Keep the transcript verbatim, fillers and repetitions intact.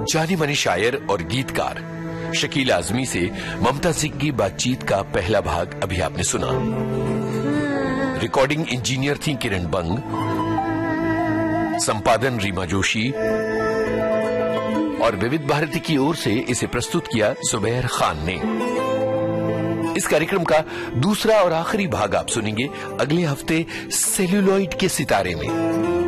जानी मानी शायर और गीतकार शकील आजमी से ममता सिंह की बातचीत का पहला भाग अभी आपने सुना। रिकॉर्डिंग इंजीनियर थी किरण बंग, संपादन रीमा जोशी और विविध भारती की ओर से इसे प्रस्तुत किया सुबैर खान ने। इस कार्यक्रम का दूसरा और आखिरी भाग आप सुनेंगे अगले हफ्ते सेल्यूलॉइड के सितारे में।